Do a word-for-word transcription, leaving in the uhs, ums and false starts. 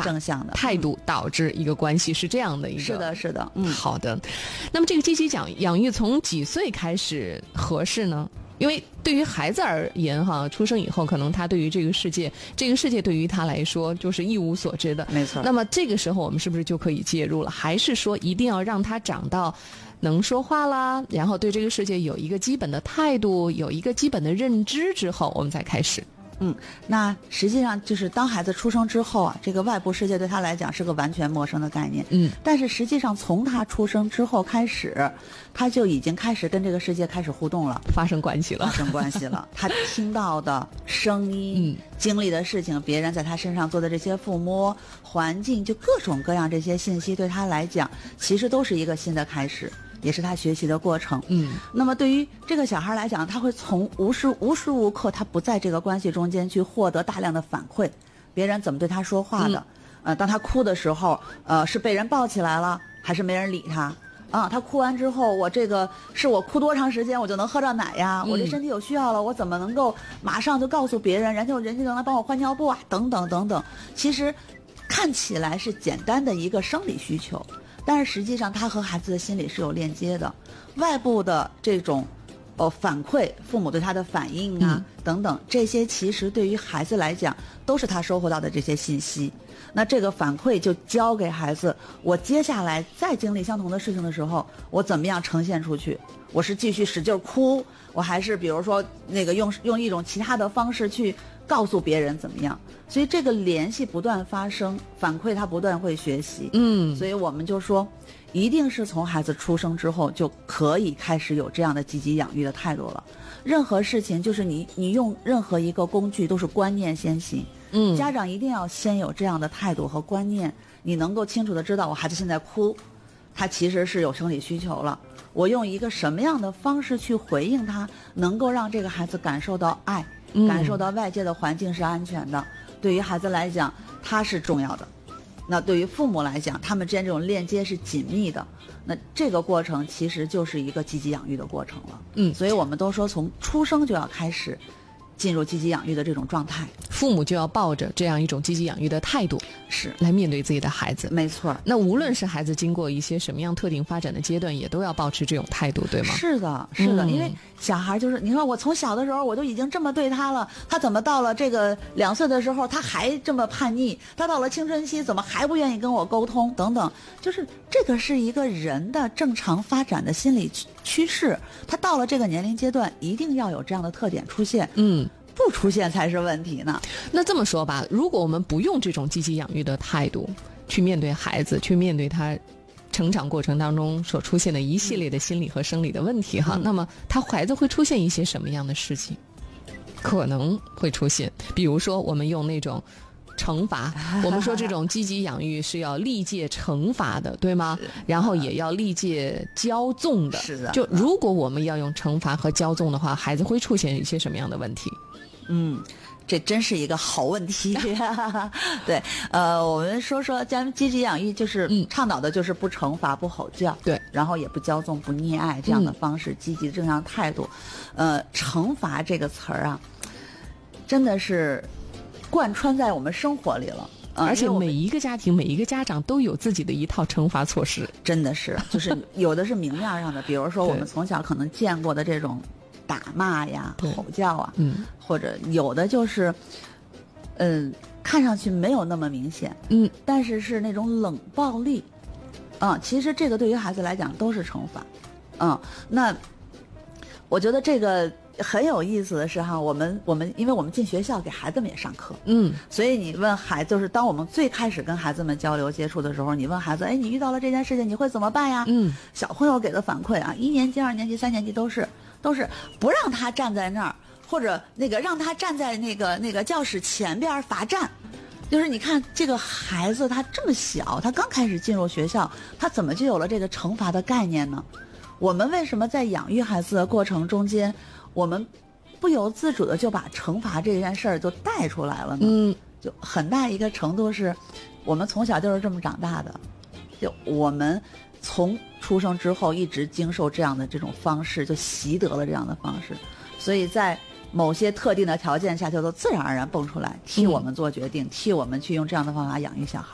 正向的态度导致一个关系，是这样的一个。 是的是的。嗯， 好的。那么这个积极养养育从几岁开始合适呢？因为对于孩子而言哈，出生以后可能他对于这个世界这个世界对于他来说就是一无所知的。 没错。 那么这个时候我们是不是就可以介入了？还是说一定要让他长到能说话啦，然后对这个世界有一个基本的态度，有一个基本的认知之后我们再开始？ 嗯，那实际上就是当孩子出生之后啊，这个外部世界对他来讲是个完全陌生的概念。 嗯， 但是实际上从他出生之后开始，他就已经开始跟这个世界开始互动了， 发生关系了， 发生关系了。他听到的声音、嗯、经历的事情，别人在他身上做的这些抚摸、环境，就各种各样这些信息，对他来讲，其实都是一个新的开始。也是他学习的过程。 嗯， 那么对于这个小孩来讲，他会从无时无时无刻他不在这个关系中间去获得大量的反馈，别人怎么对他说话的，嗯、呃，当他哭的时候，呃，是被人抱起来了，还是没人理他？啊，他哭完之后，我这个是我哭多长时间我就能喝到奶呀？我这身体有需要了，我怎么能够马上就告诉别人，然后人家能来帮我换尿布啊？等等等等。其实看起来是简单的一个生理需求。但是实际上他和孩子的心理是有链接的，外部的这种呃反馈，父母对他的反应啊、嗯、等等，这些其实对于孩子来讲都是他收获到的这些信息。那这个反馈就教给孩子，我接下来再经历相同的事情的时候，我怎么样呈现出去？我是继续使劲哭，我还是比如说那个用用一种其他的方式去告诉别人怎么样？所以这个联系不断发生，反馈他不断会学习。 嗯， 所以我们就说，一定是从孩子出生之后就可以开始有这样的积极养育的态度了。任何事情就是你你用任何一个工具都是观念先行。 嗯， 家长一定要先有这样的态度和观念，你能够清楚的知道我孩子现在哭，他其实是有生理需求了。我用一个什么样的方式去回应他，能够让这个孩子感受到爱， 嗯、 感受到外界的环境是安全的。对于孩子来讲，他是重要的。那对于父母来讲，他们之间这种链接是紧密的。那这个过程其实就是一个积极养育的过程了。 嗯， 所以我们都说从出生就要开始进入积极养育的这种状态， 父母就要抱着这样一种积极养育的态度， 是来面对自己的孩子。 没错。 那无论是孩子经过一些什么样特定发展的阶段，也都要保持这种态度，对吗？ 是的，是的。 嗯、 因为小孩就是，你说我从小的时候我都已经这么对他了，他怎么到了这个两岁的时候他还这么叛逆？他到了青春期怎么还不愿意跟我沟通？等等，就是这个是一个人的正常发展的心理趋势，他到了这个年龄阶段，一定要有这样的特点出现。 嗯。 不出现才是问题呢。 那这么说吧，如果我们不用这种积极养育的态度去面对孩子，去面对他成长过程当中所出现的一系列的心理和生理的问题哈、嗯，那么他孩子会出现一些什么样的事情？可能会出现，比如说我们用那种惩罚，我们说这种积极养育是要历届惩罚的，对吗？然后也要历届骄纵的。 是的。 就如果我们要用惩罚和骄纵的话，孩子会出现一些什么样的问题？ 嗯，这真是一个好问题。对，呃，我们说说咱们积极养育就是倡导的就是不惩罚、不吼叫， 对， 然后也不骄纵、不溺爱这样的方式，嗯、积极的正向态度。呃，惩罚这个词儿啊，真的是贯穿在我们生活里了。 而且每一个家庭、每一个家长都有自己的一套惩罚措施， 真的是，就是有的是明面上的，比如说我们从小可能见过的这种打骂呀、吼叫啊， 嗯， 或者有的就是，嗯、呃，看上去没有那么明显， 嗯， 但是是那种冷暴力，嗯，其实这个对于孩子来讲都是惩罚，嗯，那我觉得这个很有意思的是哈，我们我们因为我们进学校给孩子们也上课， 嗯， 所以你问孩子，就是当我们最开始跟孩子们交流接触的时候，你问孩子，哎，你遇到了这件事情，你会怎么办呀？ 嗯， 小朋友给的反馈啊，一年级、二年级、三年级都是都是不让他站在那儿，或者那个让他站在那个那个教室前边罚站。就是你看这个孩子他这么小，他刚开始进入学校，他怎么就有了这个惩罚的概念呢？我们为什么在养育孩子的过程中间，我们不由自主的就把惩罚这件事儿就带出来了呢？ 嗯， 就很大一个程度是我们从小就是这么长大的，就我们从出生之后一直经受这样的这种方式，就习得了这样的方式，所以在某些特定的条件下就都自然而然蹦出来，替我们做决定，替我们去用这样的方法养育小孩。